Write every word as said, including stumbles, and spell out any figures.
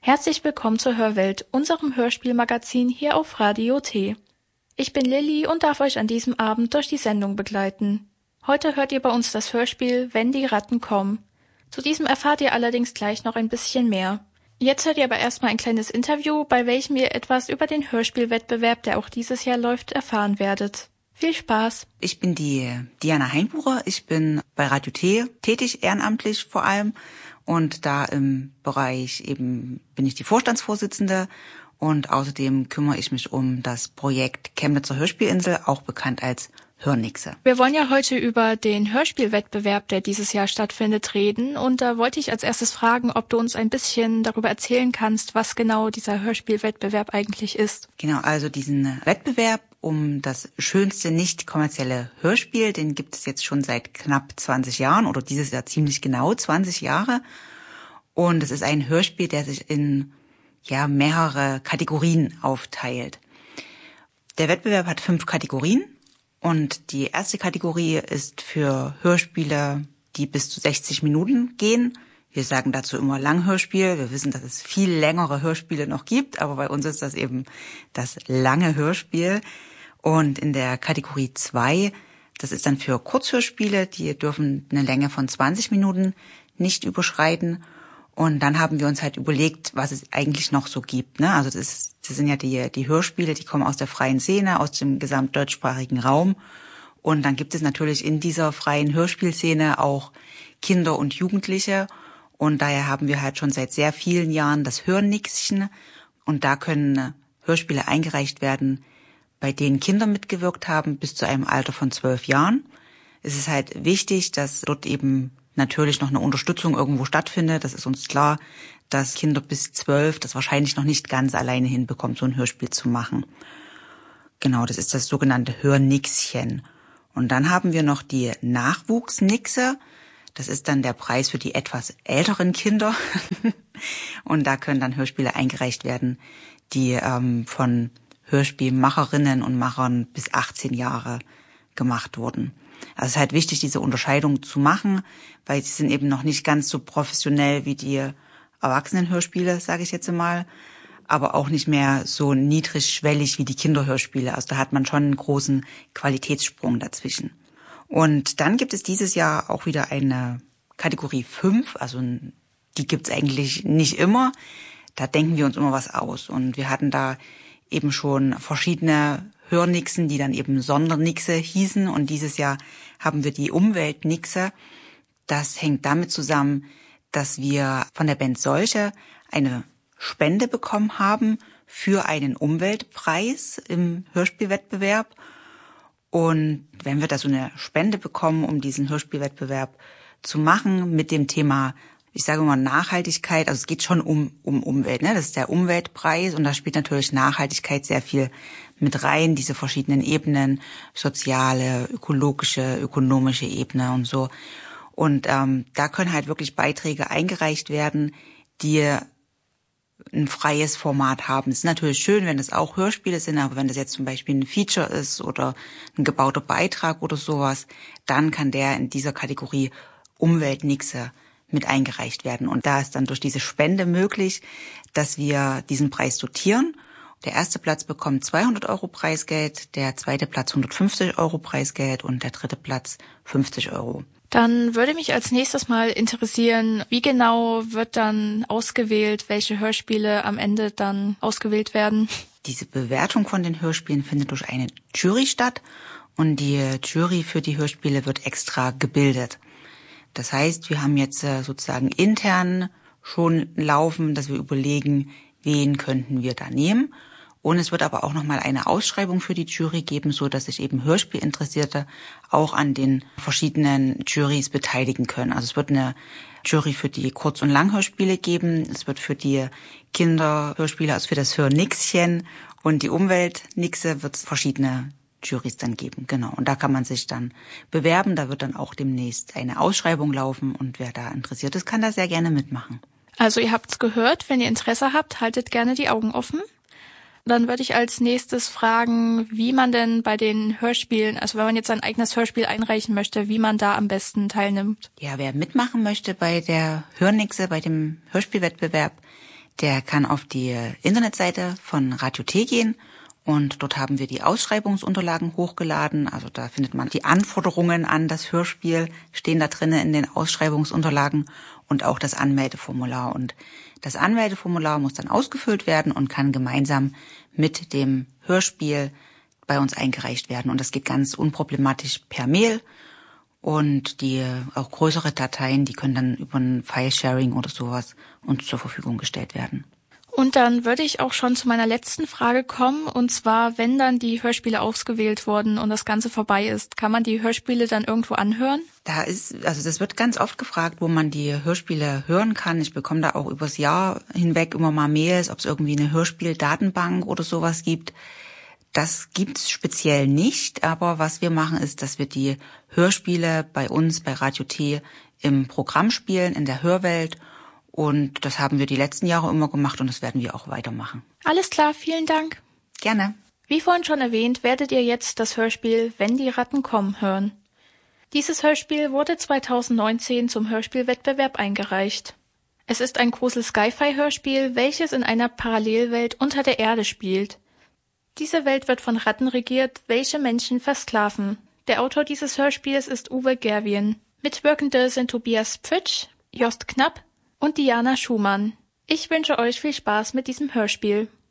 Herzlich willkommen zur Hörwelt, unserem Hörspielmagazin hier auf Radio T. Ich bin Lilly und darf euch an diesem Abend durch die Sendung begleiten. Heute hört ihr bei uns das Hörspiel Wenn die Ratten kommen. Zu diesem erfahrt ihr allerdings gleich noch ein bisschen mehr. Jetzt hört ihr aber erstmal ein kleines Interview, bei welchem ihr etwas über den Hörspielwettbewerb, der auch dieses Jahr läuft, erfahren werdet. Viel Spaß! Ich bin die Diana Heinbucher, ich bin bei Radio T tätig, ehrenamtlich vor allem. Und da im Bereich eben bin ich die Vorstandsvorsitzende und außerdem kümmere ich mich um das Projekt Chemnitzer Hörspielinsel, auch bekannt als Hörnixe. Wir wollen ja heute über den Hörspielwettbewerb, der dieses Jahr stattfindet, reden. Und da wollte ich als erstes fragen, ob du uns ein bisschen darüber erzählen kannst, was genau dieser Hörspielwettbewerb eigentlich ist. Genau, also diesen Wettbewerb um das schönste nicht kommerzielle Hörspiel, den gibt es jetzt schon seit knapp zwanzig Jahren oder dieses Jahr ziemlich genau zwanzig Jahre. Und es ist ein Hörspiel, der sich in ja mehrere Kategorien aufteilt. Der Wettbewerb hat fünf Kategorien und die erste Kategorie ist für Hörspiele, die bis zu sechzig Minuten gehen. Wir sagen dazu immer Langhörspiel. Wir wissen, dass es viel längere Hörspiele noch gibt, aber bei uns ist das eben das lange Hörspiel. Und in der Kategorie zwei, das ist dann für Kurzhörspiele, die dürfen eine Länge von zwanzig Minuten nicht überschreiten. Und dann haben wir uns halt überlegt, was es eigentlich noch so gibt. Ne? Also das, ist, das sind ja die, die Hörspiele, die kommen aus der freien Szene, aus dem gesamtdeutschsprachigen Raum. Und dann gibt es natürlich in dieser freien Hörspielszene auch Kinder und Jugendliche. Und daher haben wir halt schon seit sehr vielen Jahren das Hörnixchen. Und da können Hörspiele eingereicht werden, bei denen Kinder mitgewirkt haben, bis zu einem Alter von zwölf Jahren. Es ist halt wichtig, dass dort eben natürlich noch eine Unterstützung irgendwo stattfindet. Das ist uns klar, dass Kinder bis zwölf das wahrscheinlich noch nicht ganz alleine hinbekommen, so ein Hörspiel zu machen. Genau, das ist das sogenannte Hörnixchen. Und dann haben wir noch die Nachwuchsnixe. Das ist dann der Preis für die etwas älteren Kinder. Und da können dann Hörspiele eingereicht werden, die ähm, von Hörspielmacherinnen und Machern bis achtzehn Jahre gemacht wurden. Also es ist halt wichtig, diese Unterscheidung zu machen, weil sie sind eben noch nicht ganz so professionell wie die Erwachsenenhörspiele, sage ich jetzt mal, aber auch nicht mehr so niedrigschwellig wie die Kinderhörspiele. Also da hat man schon einen großen Qualitätssprung dazwischen. Und dann gibt es dieses Jahr auch wieder eine Kategorie fünf, also die gibt's eigentlich nicht immer. Da denken wir uns immer was aus. Und wir hatten da eben schon verschiedene Hörnixen, die dann eben Sondernixe hießen. Und dieses Jahr haben wir die Umweltnixe. Das hängt damit zusammen, dass wir von der Band Solche eine Spende bekommen haben für einen Umweltpreis im Hörspielwettbewerb. Und wenn wir da so eine Spende bekommen, um diesen Hörspielwettbewerb zu machen mit dem Thema, ich sage mal Nachhaltigkeit, also es geht schon um um Umwelt, ne? Das ist der Umweltpreis und da spielt natürlich Nachhaltigkeit sehr viel mit rein, diese verschiedenen Ebenen, soziale, ökologische, ökonomische Ebene und so. Und ähm, da können halt wirklich Beiträge eingereicht werden, die ein freies Format haben. Es ist natürlich schön, wenn es auch Hörspiele sind, aber wenn das jetzt zum Beispiel ein Feature ist oder ein gebauter Beitrag oder sowas, dann kann der in dieser Kategorie Umweltnixe mit eingereicht werden. Und da ist dann durch diese Spende möglich, dass wir diesen Preis dotieren. Der erste Platz bekommt zweihundert Euro Preisgeld, der zweite Platz hundertfünfzig Euro Preisgeld und der dritte Platz fünfzig Euro. Dann würde mich als nächstes mal interessieren, wie genau wird dann ausgewählt, welche Hörspiele am Ende dann ausgewählt werden? Diese Bewertung von den Hörspielen findet durch eine Jury statt und die Jury für die Hörspiele wird extra gebildet. Das heißt, wir haben jetzt sozusagen intern schon laufen, dass wir überlegen, wen könnten wir da nehmen. Und es wird aber auch nochmal eine Ausschreibung für die Jury geben, so dass sich eben Hörspielinteressierte auch an den verschiedenen Jurys beteiligen können. Also es wird eine Jury für die Kurz- und Langhörspiele geben. Es wird für die Kinderhörspiele, also für das Hörnixchen und die Umweltnixe wird es verschiedene Jurys dann geben, genau. Und da kann man sich dann bewerben. Da wird dann auch demnächst eine Ausschreibung laufen und wer da interessiert ist, kann da sehr gerne mitmachen. Also ihr habt's gehört, wenn ihr Interesse habt, haltet gerne die Augen offen. Dann würde ich als nächstes fragen, wie man denn bei den Hörspielen, also wenn man jetzt sein eigenes Hörspiel einreichen möchte, wie man da am besten teilnimmt. Ja, wer mitmachen möchte bei der Hörnixe, bei dem Hörspielwettbewerb, Der kann auf die Internetseite von Radio T gehen und dort haben wir die Ausschreibungsunterlagen hochgeladen. Also da findet man die Anforderungen an das Hörspiel, stehen da drinnen in den Ausschreibungsunterlagen und auch das Anmeldeformular. Und das Anmeldeformular muss dann ausgefüllt werden und kann gemeinsam mit dem Hörspiel bei uns eingereicht werden. Und das geht ganz unproblematisch per Mail. Und die auch größere Dateien, die können dann über ein File-Sharing oder sowas uns zur Verfügung gestellt werden. Und dann würde ich auch schon zu meiner letzten Frage kommen. Und zwar, wenn dann die Hörspiele ausgewählt wurden und das Ganze vorbei ist, kann man die Hörspiele dann irgendwo anhören? Da ist, also das wird ganz oft gefragt, wo man die Hörspiele hören kann. Ich bekomme da auch übers Jahr hinweg immer mal Mails, ob es irgendwie eine Hörspieldatenbank oder sowas gibt. Das gibt's speziell nicht, aber was wir machen ist, dass wir die Hörspiele bei uns bei Radio T im Programm spielen, in der Hörwelt. Und das haben wir die letzten Jahre immer gemacht und das werden wir auch weitermachen. Alles klar, vielen Dank. Gerne. Wie vorhin schon erwähnt, werdet ihr jetzt das Hörspiel Wenn die Ratten kommen hören. Dieses Hörspiel wurde zweitausendneunzehn zum Hörspielwettbewerb eingereicht. Es ist ein Grusel-Sci-Fi-Hörspiel, welches in einer Parallelwelt unter der Erde spielt. Diese Welt wird von Ratten regiert, welche Menschen versklaven. Der Autor dieses Hörspiels ist Uwe Gerwien. Mitwirkende sind Tobias Pfitsch, Jost Knapp und Diana Schumann. Ich wünsche euch viel Spaß mit diesem Hörspiel.